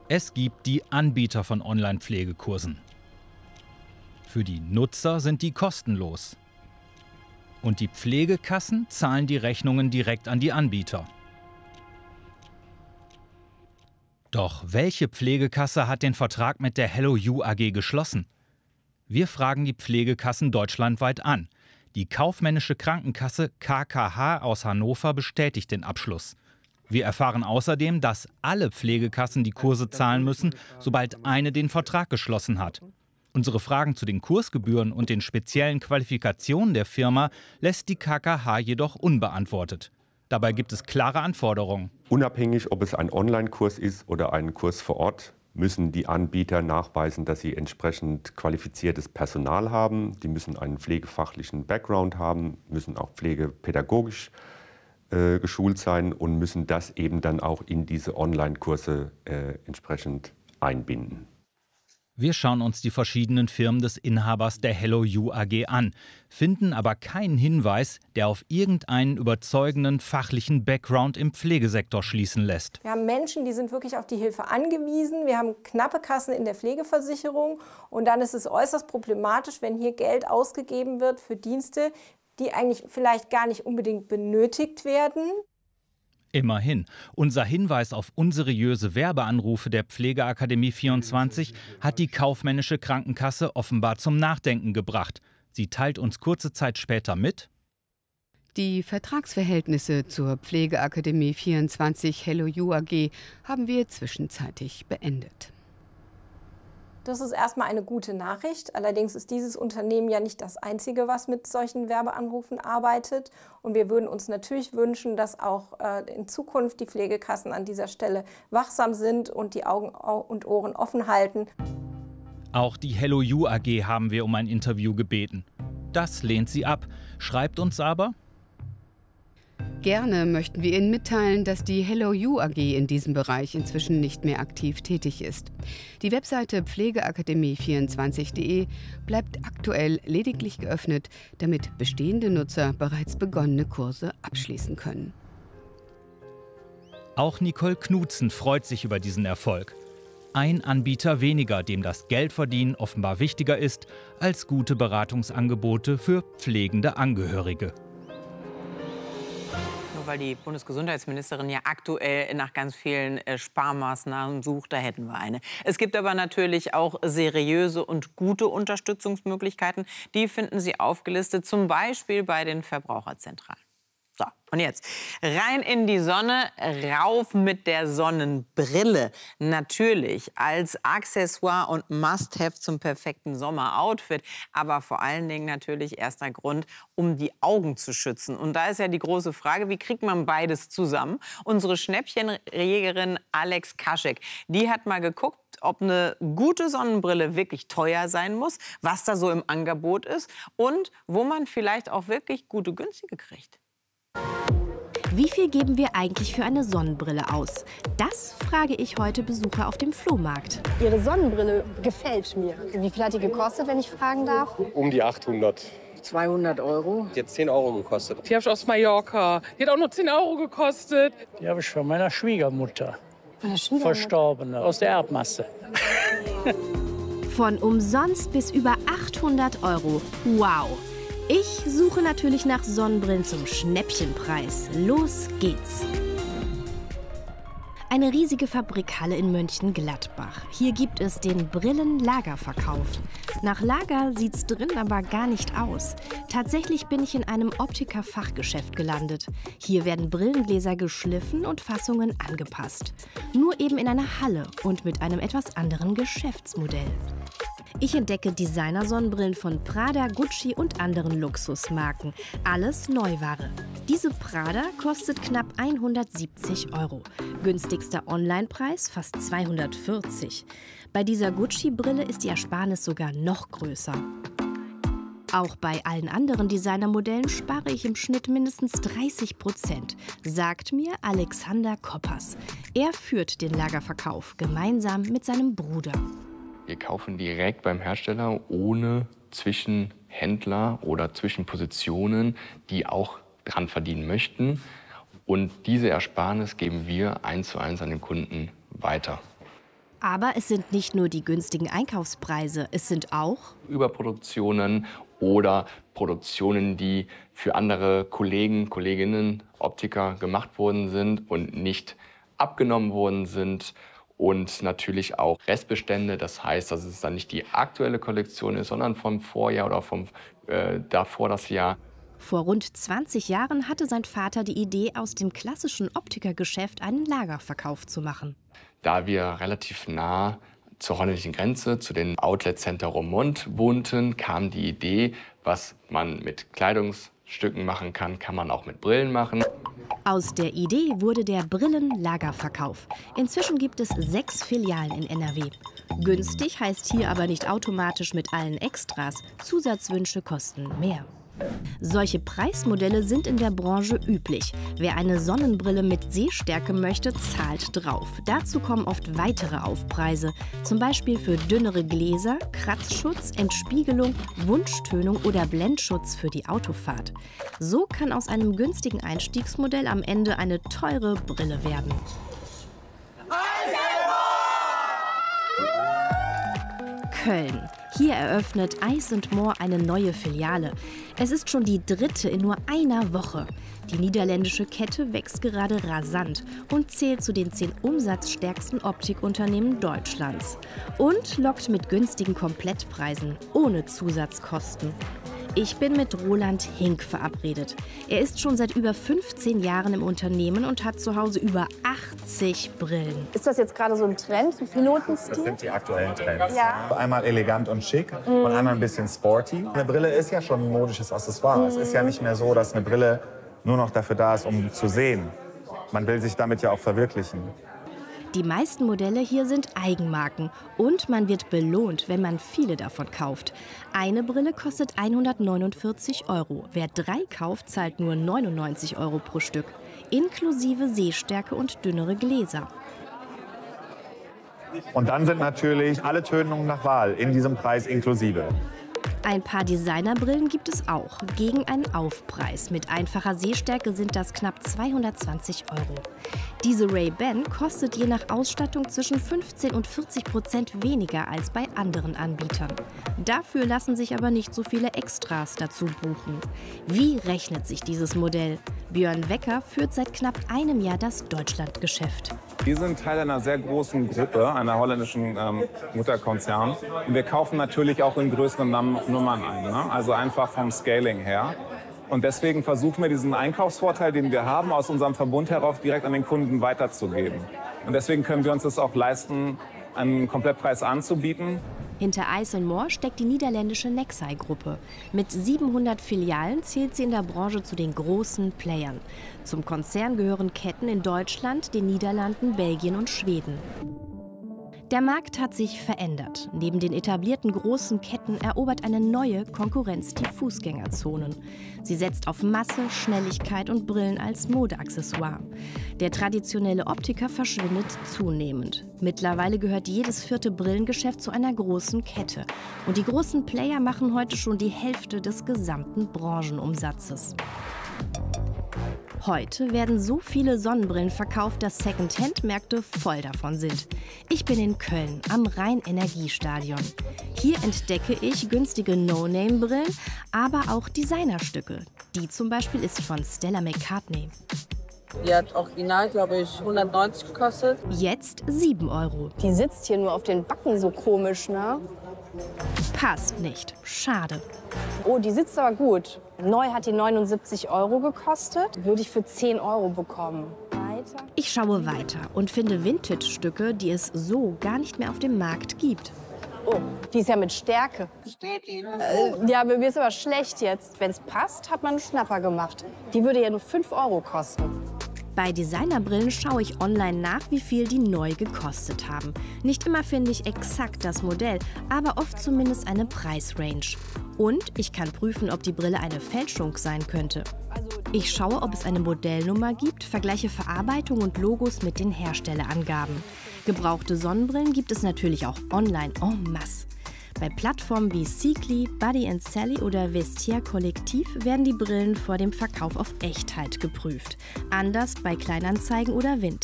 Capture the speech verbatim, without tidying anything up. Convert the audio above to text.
Es gibt die Anbieter von Online-Pflegekursen. Für die Nutzer sind die kostenlos. Und die Pflegekassen zahlen die Rechnungen direkt an die Anbieter. Doch welche Pflegekasse hat den Vertrag mit der HelloYou A G geschlossen? Wir fragen die Pflegekassen deutschlandweit an. Die kaufmännische Krankenkasse K K H aus Hannover bestätigt den Abschluss. Wir erfahren außerdem, dass alle Pflegekassen die Kurse zahlen müssen, sobald eine den Vertrag geschlossen hat. Unsere Fragen zu den Kursgebühren und den speziellen Qualifikationen der Firma lässt die K K H jedoch unbeantwortet. Dabei gibt es klare Anforderungen. Unabhängig, ob es ein Online-Kurs ist oder ein Kurs vor Ort, müssen die Anbieter nachweisen, dass sie entsprechend qualifiziertes Personal haben. Die müssen einen pflegefachlichen Background haben, müssen auch pflegepädagogisch äh, geschult sein und müssen das eben dann auch in diese Online-Kurse äh, entsprechend einbinden. Wir schauen uns die verschiedenen Firmen des Inhabers der HelloYou A G an, finden aber keinen Hinweis, der auf irgendeinen überzeugenden fachlichen Background im Pflegesektor schließen lässt. Wir haben Menschen, die sind wirklich auf die Hilfe angewiesen. Wir haben knappe Kassen in der Pflegeversicherung. Und dann ist es äußerst problematisch, wenn hier Geld ausgegeben wird für Dienste, die eigentlich vielleicht gar nicht unbedingt benötigt werden. Immerhin, unser Hinweis auf unseriöse Werbeanrufe der Pflegeakademie vierundzwanzig hat die kaufmännische Krankenkasse offenbar zum Nachdenken gebracht. Sie teilt uns kurze Zeit später mit: Die Vertragsverhältnisse zur Pflegeakademie vierundzwanzig HelloYou A G haben wir zwischenzeitlich beendet. Das ist erstmal eine gute Nachricht. Allerdings ist dieses Unternehmen ja nicht das einzige, was mit solchen Werbeanrufen arbeitet. Und wir würden uns natürlich wünschen, dass auch äh, in Zukunft die Pflegekassen an dieser Stelle wachsam sind und die Augen und Ohren offen halten. Auch die HelloYou A G haben wir um ein Interview gebeten. Das lehnt sie ab, schreibt uns aber: Gerne möchten wir Ihnen mitteilen, dass die HelloYou A G in diesem Bereich inzwischen nicht mehr aktiv tätig ist. Die Webseite pflegeakademie vierundzwanzig punkt de bleibt aktuell lediglich geöffnet, damit bestehende Nutzer bereits begonnene Kurse abschließen können. Auch Nicole Knutzen freut sich über diesen Erfolg. Ein Anbieter weniger, dem das Geldverdienen offenbar wichtiger ist als gute Beratungsangebote für pflegende Angehörige. Weil die Bundesgesundheitsministerin ja aktuell nach ganz vielen Sparmaßnahmen sucht, da hätten wir eine. Es gibt aber natürlich auch seriöse und gute Unterstützungsmöglichkeiten. Die finden Sie aufgelistet, zum Beispiel bei den Verbraucherzentralen. So, und jetzt rein in die Sonne, rauf mit der Sonnenbrille. Natürlich als Accessoire und Must-have zum perfekten Sommeroutfit. Aber vor allen Dingen natürlich erster Grund, um die Augen zu schützen. Und da ist ja die große Frage, wie kriegt man beides zusammen? Unsere Schnäppchenjägerin Alex Kaschek, die hat mal geguckt, ob eine gute Sonnenbrille wirklich teuer sein muss, was da so im Angebot ist und wo man vielleicht auch wirklich gute, günstige kriegt. Wie viel geben wir eigentlich für eine Sonnenbrille aus? Das frage ich heute Besucher auf dem Flohmarkt. Ihre Sonnenbrille gefällt mir. Wie viel hat die gekostet, wenn ich fragen darf? Um die achthundert. zweihundert Euro. Die hat zehn Euro gekostet. Die habe ich aus Mallorca. Die hat auch nur zehn Euro gekostet. Die habe ich von meiner Schwiegermutter. Von der Schwiegermutter? Verstorbene, aus der Erbmasse. Von umsonst bis über achthundert Euro. Wow! Ich suche natürlich nach Sonnenbrillen zum Schnäppchenpreis. Los geht's! Eine riesige Fabrikhalle in Mönchengladbach. Hier gibt es den Brillenlagerverkauf. Nach Lager sieht's drin aber gar nicht aus. Tatsächlich bin ich in einem Optiker-Fachgeschäft gelandet. Hier werden Brillengläser geschliffen und Fassungen angepasst. Nur eben in einer Halle und mit einem etwas anderen Geschäftsmodell. Ich entdecke Designer-Sonnenbrillen von Prada, Gucci und anderen Luxusmarken. Alles Neuware. Diese Prada kostet knapp hundertsiebzig Euro. Günstigster Onlinepreis fast zweihundertvierzig. Bei dieser Gucci-Brille ist die Ersparnis sogar noch größer. Auch bei allen anderen Designermodellen spare ich im Schnitt mindestens dreißig Prozent, sagt mir Alexander Koppers. Er führt den Lagerverkauf gemeinsam mit seinem Bruder. Wir kaufen direkt beim Hersteller ohne Zwischenhändler oder Zwischenpositionen, die auch dran verdienen möchten. Und diese Ersparnis geben wir eins zu eins an den Kunden weiter. Aber es sind nicht nur die günstigen Einkaufspreise, es sind auch Überproduktionen oder Produktionen, die für andere Kollegen, Kolleginnen, Optiker gemacht worden sind und nicht abgenommen worden sind. Und natürlich auch Restbestände, das heißt, dass es dann nicht die aktuelle Kollektion ist, sondern vom Vorjahr oder vom äh, davor das Jahr. Vor rund zwanzig Jahren hatte sein Vater die Idee, aus dem klassischen Optikergeschäft einen Lagerverkauf zu machen. Da wir relativ nah zur holländischen Grenze, zu den Outlet Center Roermond wohnten, kam die Idee, was man mit Kleidungsstücken machen kann, kann man auch mit Brillen machen. Aus der Idee wurde der Brillenlagerverkauf. Inzwischen gibt es sechs Filialen in N R W. Günstig heißt hier aber nicht automatisch mit allen Extras. Zusatzwünsche kosten mehr. Solche Preismodelle sind in der Branche üblich. Wer eine Sonnenbrille mit Sehstärke möchte, zahlt drauf. Dazu kommen oft weitere Aufpreise, zum Beispiel für dünnere Gläser, Kratzschutz, Entspiegelung, Wunschtönung oder Blendschutz für die Autofahrt. So kann aus einem günstigen Einstiegsmodell am Ende eine teure Brille werden. Köln. Hier eröffnet Eyes and More eine neue Filiale. Es ist schon die dritte in nur einer Woche. Die niederländische Kette wächst gerade rasant und zählt zu den zehn umsatzstärksten Optikunternehmen Deutschlands. Und lockt mit günstigen Komplettpreisen, ohne Zusatzkosten. Ich bin mit Roland Hink verabredet. Er ist schon seit über fünfzehn Jahren im Unternehmen und hat zu Hause über achtzig Brillen. Ist das jetzt gerade so ein Trend, ein Pilotenstil? Das sind die aktuellen Trends. Ja. Einmal elegant und schick mhm. und einmal ein bisschen sporty. Eine Brille ist ja schon ein modisches Accessoire. Mhm. Es ist ja nicht mehr so, dass eine Brille nur noch dafür da ist, um zu sehen. Man will sich damit ja auch verwirklichen. Die meisten Modelle hier sind Eigenmarken und man wird belohnt, wenn man viele davon kauft. Eine Brille kostet hundertneunundvierzig Euro. Wer drei kauft, zahlt nur neunundneunzig Euro pro Stück, inklusive Sehstärke und dünnere Gläser. Und dann sind natürlich alle Tönungen nach Wahl in diesem Preis inklusive. Ein paar Designerbrillen gibt es auch, gegen einen Aufpreis. Mit einfacher Sehstärke sind das knapp zweihundertzwanzig Euro. Diese Ray-Ban kostet je nach Ausstattung zwischen fünfzehn und vierzig Prozent weniger als bei anderen Anbietern. Dafür lassen sich aber nicht so viele Extras dazu buchen. Wie rechnet sich dieses Modell? Björn Wecker führt seit knapp einem Jahr das Deutschlandgeschäft. Wir sind Teil einer sehr großen Gruppe, einer holländischen ähm, Mutterkonzern. Und wir kaufen natürlich auch in größeren Nummern ein, ne? Also einfach vom Scaling her. Und deswegen versuchen wir diesen Einkaufsvorteil, den wir haben, aus unserem Verbund heraus direkt an den Kunden weiterzugeben. Und deswegen können wir uns das auch leisten, einen Komplettpreis anzubieten. Hinter Eyes and More steckt die niederländische Nexeye-Gruppe. Mit siebenhundert Filialen zählt sie in der Branche zu den großen Playern. Zum Konzern gehören Ketten in Deutschland, den Niederlanden, Belgien und Schweden. Der Markt hat sich verändert. Neben den etablierten großen Ketten erobert eine neue Konkurrenz die Fußgängerzonen. Sie setzt auf Masse, Schnelligkeit und Brillen als Modeaccessoire. Der traditionelle Optiker verschwindet zunehmend. Mittlerweile gehört jedes vierte Brillengeschäft zu einer großen Kette. Und die großen Player machen heute schon die Hälfte des gesamten Branchenumsatzes. Heute werden so viele Sonnenbrillen verkauft, dass Second-Hand-Märkte voll davon sind. Ich bin in Köln am Rhein-Energiestadion. Hier entdecke ich günstige No-Name-Brillen, aber auch Designerstücke. Die zum Beispiel ist von Stella McCartney. Die hat original, glaube ich, hundertneunzig gekostet. Jetzt sieben Euro. Die sitzt hier nur auf den Backen so komisch, ne? Passt nicht. Schade. Oh, die sitzt aber gut. Neu hat die neunundsiebzig Euro gekostet. Würde ich für zehn Euro bekommen. Weiter. Ich schaue weiter und finde Vintage-Stücke, die es so gar nicht mehr auf dem Markt gibt. Oh, die ist ja mit Stärke. Steht die? Äh, ja, mir ist aber schlecht jetzt. Wenn es passt, hat man einen Schnapper gemacht. Die würde ja nur fünf Euro kosten. Bei Designerbrillen schaue ich online nach, wie viel die neu gekostet haben. Nicht immer finde ich exakt das Modell, aber oft zumindest eine Preisrange. Und ich kann prüfen, ob die Brille eine Fälschung sein könnte. Ich schaue, ob es eine Modellnummer gibt, vergleiche Verarbeitung und Logos mit den Herstellerangaben. Gebrauchte Sonnenbrillen gibt es natürlich auch online en masse. Bei Plattformen wie Seekly, Buddy and Sally oder Vestia Kollektiv werden die Brillen vor dem Verkauf auf Echtheit geprüft. Anders bei Kleinanzeigen oder Vinted.